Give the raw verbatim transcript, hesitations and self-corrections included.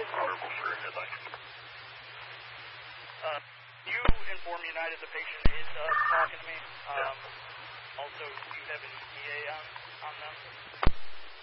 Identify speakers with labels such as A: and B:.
A: Purple, sir, headlight.
B: Uh, you inform United the patient is uh, talking to me. Um,
A: Yeah.
B: Also, do you have an E T A on, on them?